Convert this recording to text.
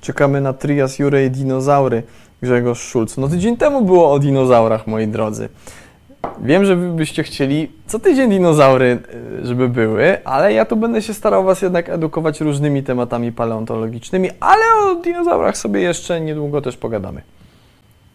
Czekamy na Trias Jure i dinozaury. Grzegorz Szulc. No tydzień temu było o dinozaurach, moi drodzy. Wiem, że wy byście chcieli co tydzień dinozaury, żeby były, ale ja tu będę się starał was jednak edukować różnymi tematami paleontologicznymi, ale o dinozaurach sobie jeszcze niedługo też pogadamy.